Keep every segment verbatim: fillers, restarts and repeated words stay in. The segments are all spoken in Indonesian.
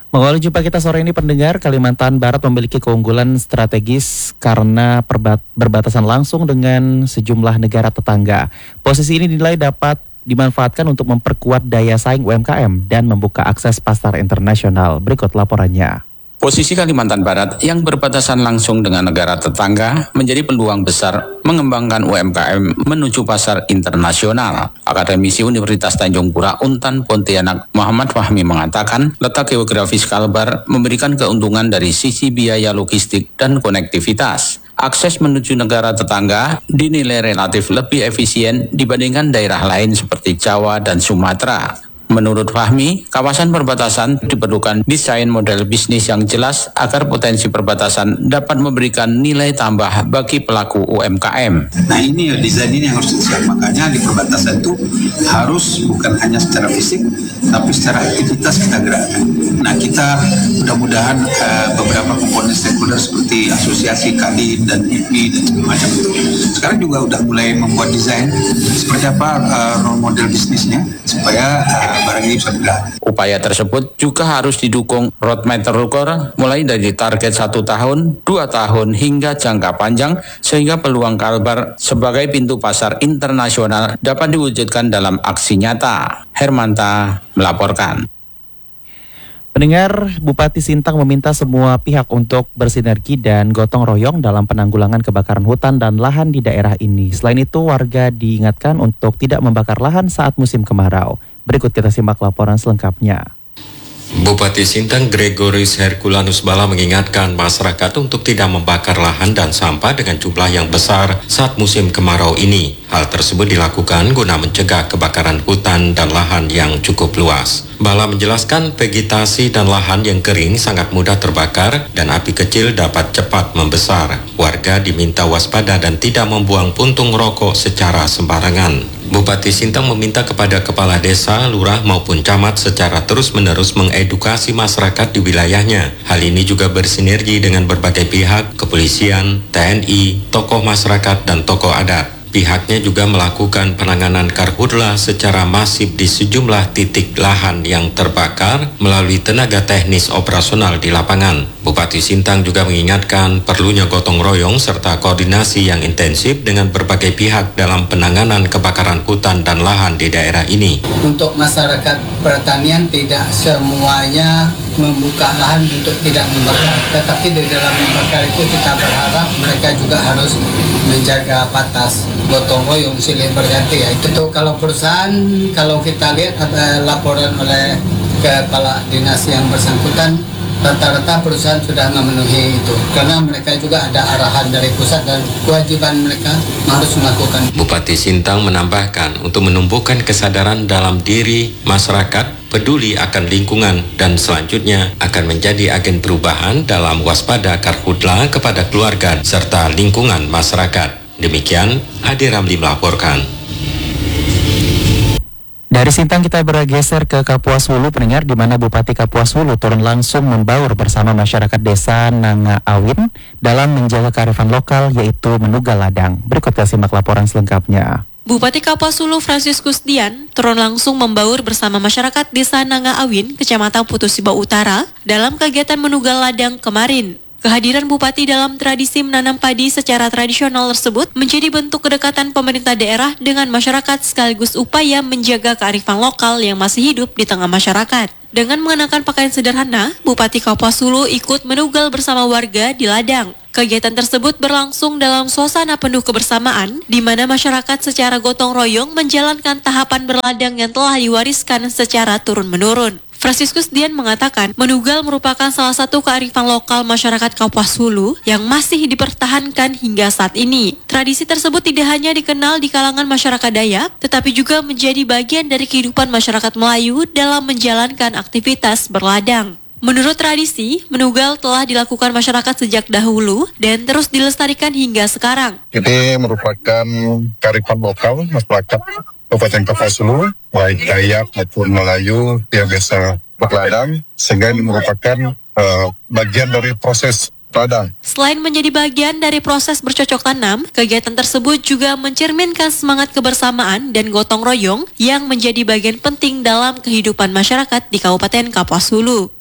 Mengawali jumpa kita sore ini pendengar, Kalimantan Barat memiliki keunggulan strategis karena perbat- berbatasan langsung dengan sejumlah negara tetangga. Posisi ini dinilai dapat dimanfaatkan untuk memperkuat daya saing U M K M dan membuka akses pasar internasional. Berikut laporannya. Posisi Kalimantan Barat yang berbatasan langsung dengan negara tetangga menjadi peluang besar mengembangkan U M K M menuju pasar internasional. Akademisi Universitas Tanjung Pura Untan Pontianak Muhammad Fahmi mengatakan, letak geografis Kalbar memberikan keuntungan dari sisi biaya logistik dan konektivitas. Akses menuju negara tetangga dinilai relatif lebih efisien dibandingkan daerah lain seperti Jawa dan Sumatera. Menurut Fahmi, kawasan perbatasan diperlukan desain model bisnis yang jelas agar potensi perbatasan dapat memberikan nilai tambah bagi pelaku U M K M. Nah ini desain ini yang harus disiap, makanya di perbatasan itu harus bukan hanya secara fisik, tapi secara aktivitas kita gerakkan. Nah kita mudah-mudahan uh, beberapa komponen stakeholder seperti asosiasi Kadin dan I P I dan semacam itu, sekarang juga udah mulai membuat desain seperti apa uh, role model bisnisnya supaya uh, barang ini bisa bergerak. Upaya tersebut juga harus didukung roadmap terukur mulai dari target satu tahun, dua tahun hingga jangka panjang sehingga peluang Kalbar sebagai pintu pasar internasional dapat diwujudkan dalam aksi nyata. Hermanta melaporkan. Pendengar, Bupati Sintang meminta semua pihak untuk bersinergi dan gotong royong dalam penanggulangan kebakaran hutan dan lahan di daerah ini. Selain itu, warga diingatkan untuk tidak membakar lahan saat musim kemarau. Berikut kita simak laporan selengkapnya. Bupati Sintang Gregorius Herculanus Bala mengingatkan masyarakat untuk tidak membakar lahan dan sampah dengan jumlah yang besar saat musim kemarau ini. Hal tersebut dilakukan guna mencegah kebakaran hutan dan lahan yang cukup luas. Bala menjelaskan vegetasi dan lahan yang kering sangat mudah terbakar dan api kecil dapat cepat membesar. Warga diminta waspada dan tidak membuang puntung rokok secara sembarangan. Bupati Sintang meminta kepada kepala desa, lurah maupun camat secara terus-menerus mengedukasi masyarakat di wilayahnya. Hal ini juga bersinergi dengan berbagai pihak, kepolisian, T N I, tokoh masyarakat, dan tokoh adat. Pihaknya juga melakukan penanganan karhutla secara masif di sejumlah titik lahan yang terbakar melalui tenaga teknis operasional di lapangan. Bupati Sintang juga mengingatkan perlunya gotong royong serta koordinasi yang intensif dengan berbagai pihak dalam penanganan kebakaran hutan dan lahan di daerah ini. Untuk masyarakat pertanian tidak semuanya membuka lahan untuk tidak membakar, tetapi di dalam membakar itu kita berharap mereka juga harus menjaga batas gotong royong silih berganti ya. Itu tuh kalau perusahaan, kalau kita lihat ada laporan oleh kepala dinas yang bersangkutan, rata-rata perusahaan sudah memenuhi itu karena mereka juga ada arahan dari pusat dan kewajiban mereka harus melakukan. Bupati Sintang menambahkan untuk menumbuhkan kesadaran dalam diri masyarakat peduli akan lingkungan dan selanjutnya akan menjadi agen perubahan dalam waspada karhutla kepada keluarga serta lingkungan masyarakat. Demikian Adi Ramli melaporkan. Dari Sintang kita bergeser ke Kapuas Hulu, pendengar, di mana Bupati Kapuas Hulu turun langsung membaur bersama masyarakat desa Nanga Awin dalam menjaga kearifan lokal yaitu menugal ladang. Berikut kita simak laporan selengkapnya. Bupati Kapuas Hulu Franciscus Dian turun langsung membaur bersama masyarakat desa Nanga Awin, Kecamatan Putusiba Utara dalam kegiatan menugal ladang kemarin. Kehadiran Bupati dalam tradisi menanam padi secara tradisional tersebut menjadi bentuk kedekatan pemerintah daerah dengan masyarakat sekaligus upaya menjaga kearifan lokal yang masih hidup di tengah masyarakat. Dengan mengenakan pakaian sederhana, Bupati Kapuas Hulu ikut menugal bersama warga di ladang. Kegiatan tersebut berlangsung dalam suasana penuh kebersamaan, di mana masyarakat secara gotong royong menjalankan tahapan berladang yang telah diwariskan secara turun-menurun. Franciscus Dian mengatakan, menugal merupakan salah satu kearifan lokal masyarakat Kapuas Hulu yang masih dipertahankan hingga saat ini. Tradisi tersebut tidak hanya dikenal di kalangan masyarakat Dayak, tetapi juga menjadi bagian dari kehidupan masyarakat Melayu dalam menjalankan aktivitas berladang. Menurut tradisi, menugal telah dilakukan masyarakat sejak dahulu dan terus dilestarikan hingga sekarang. Ini merupakan kearifan lokal masyarakat Kabupaten Kapuas Hulu, baik Dayak maupun Melayu yang biasa berladang, sehingga ini merupakan uh, bagian dari proses ladang. Selain menjadi bagian dari proses bercocok tanam, kegiatan tersebut juga mencerminkan semangat kebersamaan dan gotong royong yang menjadi bagian penting dalam kehidupan masyarakat di Kabupaten Kapuas Hulu.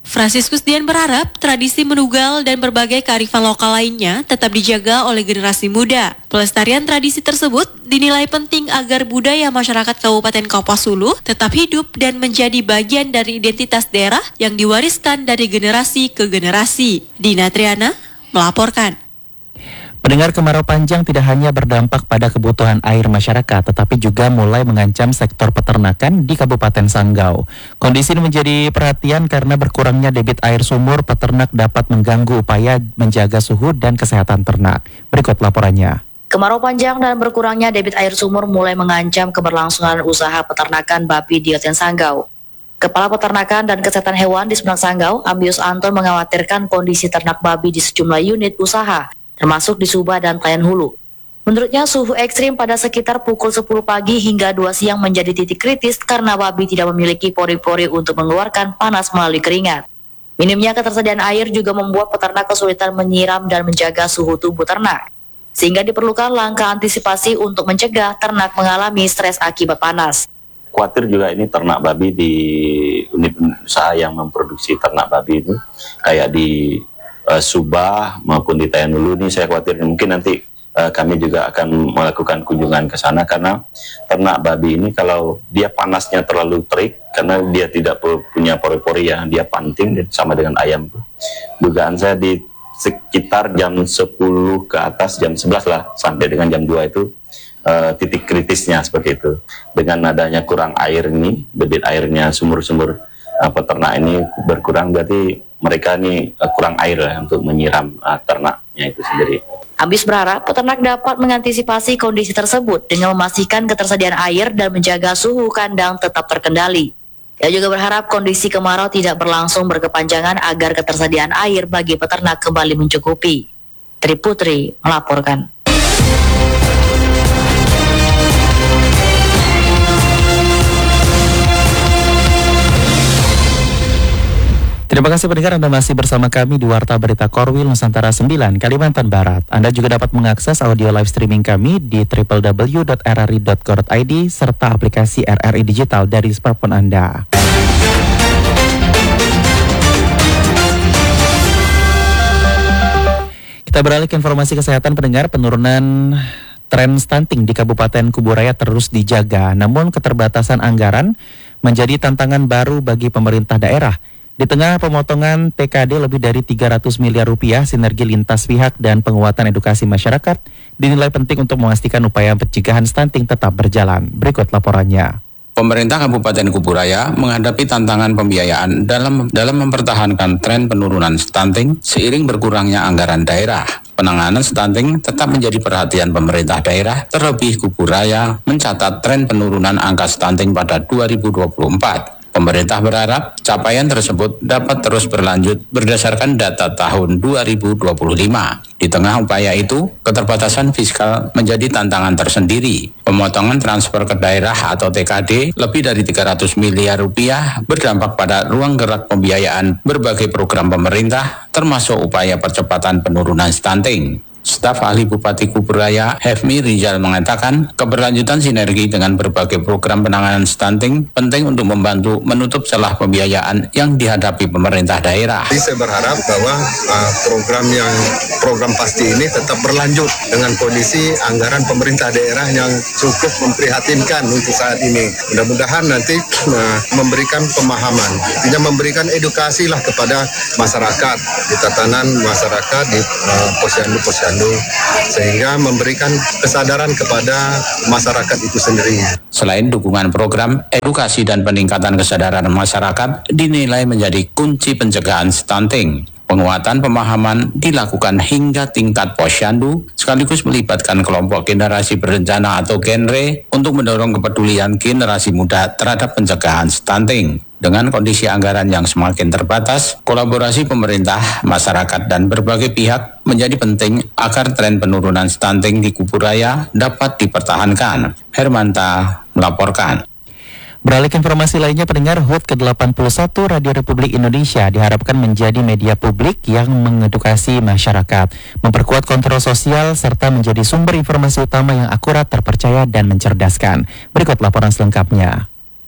Fransiskus Dian berharap tradisi menugal dan berbagai kearifan lokal lainnya tetap dijaga oleh generasi muda. Pelestarian tradisi tersebut dinilai penting agar budaya masyarakat Kabupaten Kapuas Hulu tetap hidup dan menjadi bagian dari identitas daerah yang diwariskan dari generasi ke generasi. Dina Triana melaporkan. Pendengar, kemarau panjang tidak hanya berdampak pada kebutuhan air masyarakat, tetapi juga mulai mengancam sektor peternakan di Kabupaten Sanggau. Kondisi ini menjadi perhatian karena berkurangnya debit air sumur peternak dapat mengganggu upaya menjaga suhu dan kesehatan ternak. Berikut laporannya. Kemarau panjang dan berkurangnya debit air sumur mulai mengancam keberlangsungan usaha peternakan babi di Kabupaten Sanggau. Kepala Peternakan dan Kesehatan Hewan di Semenang Sanggau, Ambius Anton, mengkhawatirkan kondisi ternak babi di sejumlah unit usaha, termasuk di Subah dan Tayan Hulu. Menurutnya, suhu ekstrim pada sekitar pukul sepuluh pagi hingga dua siang menjadi titik kritis karena babi tidak memiliki pori-pori untuk mengeluarkan panas melalui keringat. Minimnya ketersediaan air juga membuat peternak kesulitan menyiram dan menjaga suhu tubuh ternak, sehingga diperlukan langkah antisipasi untuk mencegah ternak mengalami stres akibat panas. Khawatir juga ini ternak babi di unit usaha yang memproduksi ternak babi itu, kayak di Uh, Subah maupun di Tayan Hulu ini saya khawatir mungkin nanti uh, kami juga akan melakukan kunjungan ke sana karena ternak babi ini kalau dia panasnya terlalu terik karena dia tidak punya pori-pori ya, dia panting sama dengan ayam. Dugaan saya di sekitar jam sepuluh ke atas, jam sebelas lah sampai dengan jam dua itu uh, titik kritisnya seperti itu. Dengan adanya kurang air ini, debit airnya sumur-sumur uh, peternak ini berkurang, berarti mereka ini uh, kurang air lah untuk menyiram uh, ternaknya itu sendiri. Ambis berharap peternak dapat mengantisipasi kondisi tersebut dengan memastikan ketersediaan air dan menjaga suhu kandang tetap terkendali. Ia juga berharap kondisi kemarau tidak berlangsung berkepanjangan agar ketersediaan air bagi peternak kembali mencukupi. Tri Putri melaporkan. Terima kasih pendengar, Anda masih bersama kami di Warta Berita Korwil Nusantara sembilan, Kalimantan Barat. Anda juga dapat mengakses audio live streaming kami di w w w dot r r i dot go dot i d serta aplikasi R R I Digital dari smartphone Anda. Kita beralih ke informasi kesehatan pendengar. Penurunan tren stunting di Kabupaten Kuburaya terus dijaga, namun keterbatasan anggaran menjadi tantangan baru bagi pemerintah daerah. Di tengah pemotongan T K D lebih dari tiga ratus miliar rupiah, sinergi lintas pihak dan penguatan edukasi masyarakat dinilai penting untuk memastikan upaya pencegahan stunting tetap berjalan. Berikut laporannya. Pemerintah Kabupaten Kuburaya menghadapi tantangan pembiayaan dalam dalam mempertahankan tren penurunan stunting seiring berkurangnya anggaran daerah. Penanganan stunting tetap menjadi perhatian pemerintah daerah, terlebih Kuburaya mencatat tren penurunan angka stunting pada dua ribu dua puluh empat. Pemerintah berharap capaian tersebut dapat terus berlanjut berdasarkan data tahun dua ribu dua puluh lima. Di tengah upaya itu, keterbatasan fiskal menjadi tantangan tersendiri. Pemotongan transfer ke daerah atau T K D lebih dari tiga ratus miliar rupiah berdampak pada ruang gerak pembiayaan berbagai program pemerintah, termasuk upaya percepatan penurunan stunting. Staf ahli Bupati Kuburaya, Hefmi Rizal, mengatakan keberlanjutan sinergi dengan berbagai program penanganan stunting penting untuk membantu menutup celah pembiayaan yang dihadapi pemerintah daerah. Jadi saya berharap bahwa uh, program yang program pasti ini tetap berlanjut dengan kondisi anggaran pemerintah daerah yang cukup memprihatinkan untuk saat ini. Mudah-mudahan nanti uh, memberikan pemahaman, tidak memberikan edukasi lah kepada masyarakat di tatanan masyarakat di uh, posyandu-posyandu, sehingga memberikan kesadaran kepada masyarakat itu sendiri. Selain dukungan program, edukasi dan peningkatan kesadaran masyarakat dinilai menjadi kunci pencegahan stunting. Penguatan pemahaman dilakukan hingga tingkat posyandu, sekaligus melibatkan kelompok generasi berencana atau genre untuk mendorong kepedulian generasi muda terhadap pencegahan stunting. Dengan kondisi anggaran yang semakin terbatas, kolaborasi pemerintah, masyarakat, dan berbagai pihak menjadi penting agar tren penurunan stunting di Kuburaya dapat dipertahankan. Hermanta melaporkan. Beralih ke informasi lainnya, pendengar, H U T ke delapan puluh satu Radio Republik Indonesia diharapkan menjadi media publik yang mengedukasi masyarakat, memperkuat kontrol sosial, serta menjadi sumber informasi utama yang akurat, terpercaya, dan mencerdaskan. Berikut laporan selengkapnya.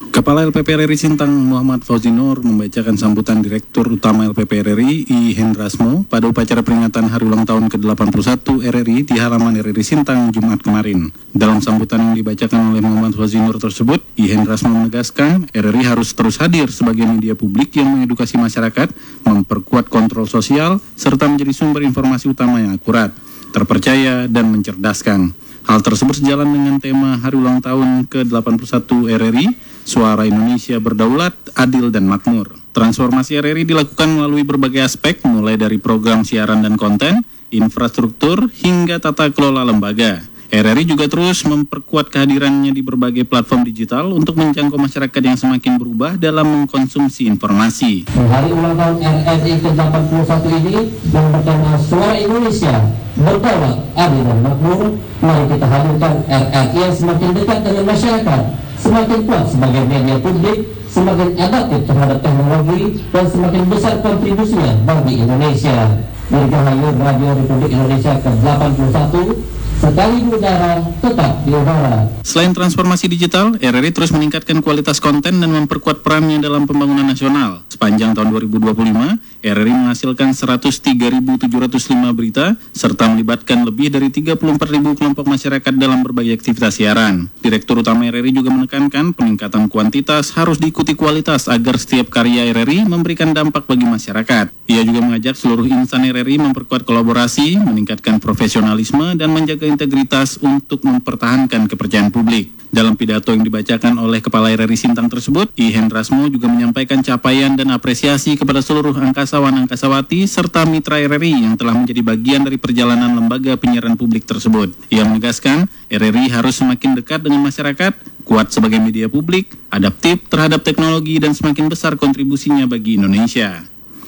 Kepala L P P R R I Sintang Muhammad Fauzi Nur membacakan sambutan Direktur Utama L P P R R I I Hendrasmo pada upacara peringatan hari ulang tahun ke delapan puluh satu R R I di halaman R R I Sintang Jumat kemarin. Dalam sambutan yang dibacakan oleh Muhammad Fauzi Nur tersebut, I Hendrasmo menegaskan R R I harus terus hadir sebagai media publik yang mengedukasi masyarakat, memperkuat kontrol sosial, serta menjadi sumber informasi utama yang akurat, terpercaya, dan mencerdaskan. Hal tersebut sejalan dengan tema hari ulang tahun ke delapan puluh satu R R I, Suara Indonesia Berdaulat, Adil, dan Makmur. Transformasi R R I dilakukan melalui berbagai aspek, mulai dari program siaran dan konten, infrastruktur, hingga tata kelola lembaga. R R I juga terus memperkuat kehadirannya di berbagai platform digital untuk menjangkau masyarakat yang semakin berubah dalam mengkonsumsi informasi. Hari ulang tahun R R I ke delapan puluh satu ini yang bertema Suara Indonesia Berdaulat, Adil, dan Makmur, mari kita hadirkan R R I yang semakin dekat dengan masyarakat, semakin kuat sebagai media publik, semakin adaptif terhadap teknologi, dan semakin besar kontribusinya bagi Indonesia. Dirgahayu Radio Republik Indonesia ke delapan puluh satu, sekali di udara, tetap di udara. Selain transformasi digital, R R I terus meningkatkan kualitas konten dan memperkuat perannya dalam pembangunan nasional. Sepanjang tahun dua ribu dua puluh lima, R R I menghasilkan seratus tiga ribu tujuh ratus lima berita, serta melibatkan lebih dari tiga puluh empat ribu kelompok masyarakat dalam berbagai aktivitas siaran. Direktur Utama R R I juga menekankan peningkatan kuantitas harus diikuti kualitas agar setiap karya R R I memberikan dampak bagi masyarakat. Ia juga mengajak seluruh insan R R I memperkuat kolaborasi, meningkatkan profesionalisme, dan menjaga integritas untuk mempertahankan kepercayaan publik. Dalam pidato yang dibacakan oleh Kepala R R I Sintang tersebut, I Hendrasmo juga menyampaikan capaian dan apresiasi kepada seluruh angkasawan-angkasawati serta mitra R R I yang telah menjadi bagian dari perjalanan lembaga penyiaran publik tersebut. Ia menegaskan, R R I harus semakin dekat dengan masyarakat, kuat sebagai media publik, adaptif terhadap teknologi, dan semakin besar kontribusinya bagi Indonesia.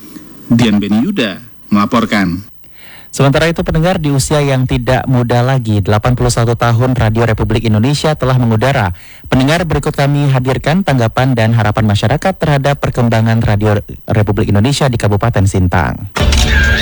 Dian Beni Yuda melaporkan. Sementara itu pendengar, di usia yang tidak muda lagi, delapan puluh satu tahun Radio Republik Indonesia telah mengudara. Pendengar, berikut kami hadirkan tanggapan dan harapan masyarakat terhadap perkembangan Radio Republik Indonesia di Kabupaten Sintang.